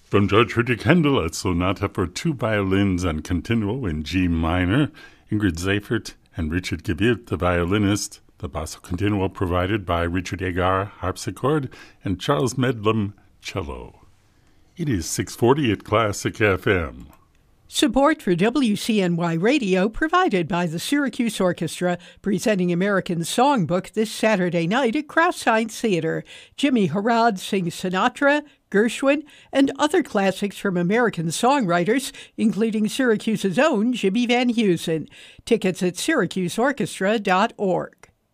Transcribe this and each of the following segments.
From George Friedrich Händel, a sonata for two violins and continuo in G minor, Ingrid Seifert and Richard Gebiert, the violinist, the basso continuo provided by Richard Agar, harpsichord, and Charles Medlem, cello. It is 6:40 at Classic FM. Support for WCNY Radio provided by the Syracuse Orchestra, presenting American Songbook this Saturday night at Kraus Heinz Theater. Jimmy Harrod sings Sinatra, Gershwin, and other classics from American songwriters, including Syracuse's own Jimmy Van Heusen. Tickets at syracuseorchestra.org.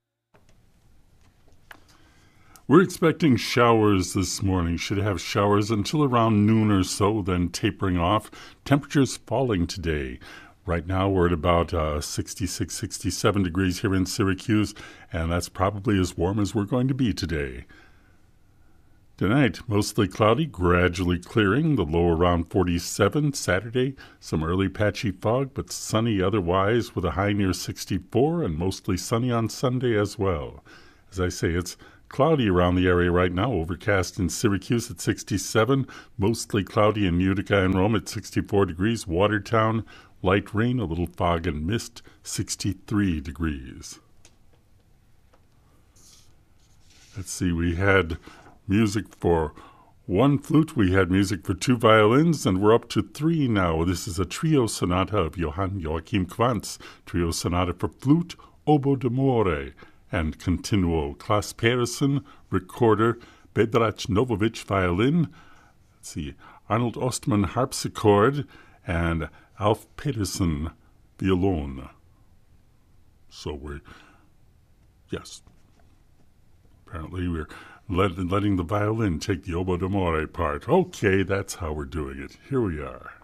We're expecting showers this morning. Should have showers until around noon or so, then tapering off. Temperatures falling today. Right now we're at about 66, 67 degrees here in Syracuse, and that's probably as warm as we're going to be today. Tonight, mostly cloudy, gradually clearing, the low around 47. Saturday, some early patchy fog, but sunny otherwise with a high near 64, and mostly sunny on Sunday as well. As I say, it's cloudy around the area right now, overcast in Syracuse at 67, mostly cloudy in Utica and Rome at 64 degrees, Watertown, light rain, a little fog and mist, 63 degrees. Let's see, we had music for one flute, we had music for two violins, and we're up to three now. This is a trio sonata of Johann Joachim Quantz, trio sonata for flute, oboe d'amore, and continuo. Klaus Pedersen, recorder, Bedrach Novovich, violin, let's see, Arnold Ostman, harpsichord, and Alf Pedersen, violon. So apparently we're letting the violin take the oboe d'amore part. Okay, that's how we're doing it. Here we are.